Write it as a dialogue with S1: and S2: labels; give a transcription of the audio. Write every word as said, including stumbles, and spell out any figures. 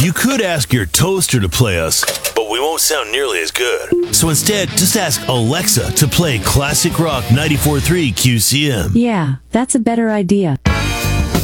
S1: You could ask your toaster to play us, but we won't sound nearly as good. So instead, just ask Alexa to play Classic Rock ninety-four point three Q C M.
S2: Yeah, that's a better idea.